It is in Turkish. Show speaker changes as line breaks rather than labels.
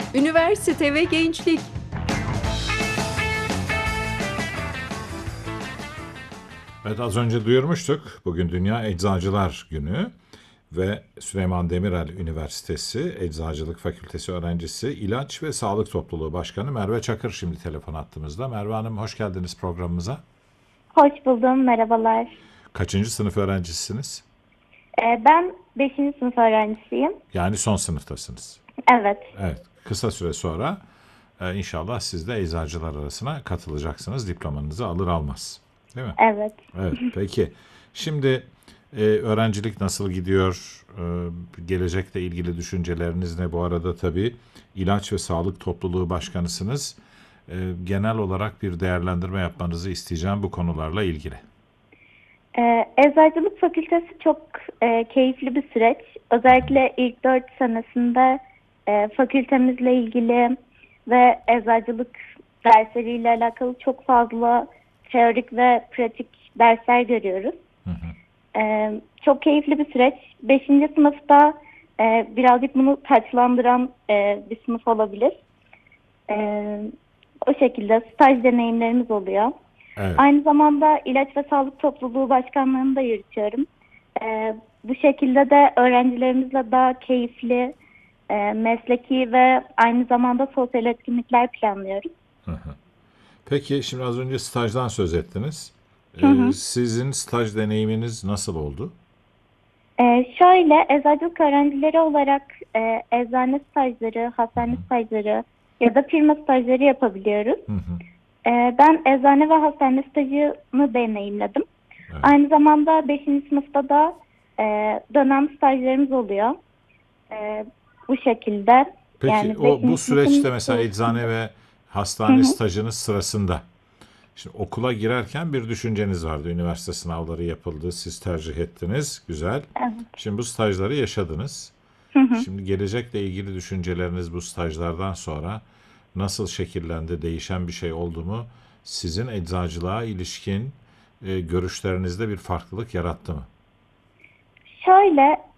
Üniversite ve gençlik.
Evet, az önce duyurmuştuk. Bugün Dünya Eczacılar Günü ve Süleyman Demirel Üniversitesi Eczacılık Fakültesi öğrencisi İlaç ve Sağlık Topluluğu Başkanı Merve Çakır şimdi telefon attığımızda. Merve Hanım, hoş geldiniz programımıza.
Hoş buldum, merhabalar.
Kaçıncı sınıf öğrencisiniz?
Ben 5. sınıf öğrencisiyim.
Yani son sınıftasınız.
Evet,
Evet, kısa süre sonra inşallah siz de eczacılar arasına katılacaksınız. Diplomanızı alır almaz. Değil mi?
evet.
Evet, peki. Şimdi öğrencilik nasıl gidiyor? Gelecekle ilgili düşünceleriniz ne? Bu arada tabii İlaç ve Sağlık Topluluğu Başkanısınız. Genel olarak bir değerlendirme yapmanızı isteyeceğim bu konularla ilgili.
Eczacılık fakültesi çok keyifli bir süreç. Özellikle ilk 4 senesinde fakültemizle ilgili ve eczacılık dersleriyle alakalı çok fazla teorik ve pratik dersler görüyoruz. Çok keyifli bir süreç. 5. sınıfta birazcık bunu taçlandıran bir sınıf olabilir. O şekilde staj deneyimlerimiz oluyor.
Evet.
Aynı zamanda İlaç ve Sağlık Topluluğu Başkanlığı'nı da yürütüyorum. Bu şekilde de öğrencilerimizle daha keyifli, mesleki ve aynı zamanda sosyal etkinlikler planlıyoruz.
Peki, şimdi az önce stajdan söz ettiniz.
Hı hı.
Sizin staj deneyiminiz nasıl oldu?
Şöyle, eczacılık öğrencileri olarak eczane stajları, hastane stajları ya da firma stajları yapabiliyoruz. Ben eczane ve hastane stajını deneyimledim.
Evet.
Aynı zamanda 5. sınıfta da dönem stajlarımız oluyor. Bu şekilde.
Peki,
Yani
bu
5. sınıfın
süreçte mesela eczane ve
Hı
hastane
hı.
stajınız sırasında, şimdi okula girerken bir düşünceniz vardı. Üniversite sınavları yapıldı, siz tercih ettiniz, güzel.
Evet.
Şimdi bu stajları yaşadınız.
Hı hı.
Şimdi gelecekle ilgili düşünceleriniz bu stajlardan sonra nasıl şekillendi, değişen bir şey oldu mu? Sizin eczacılığa ilişkin görüşlerinizde bir farklılık yarattı mı?
Şöyle,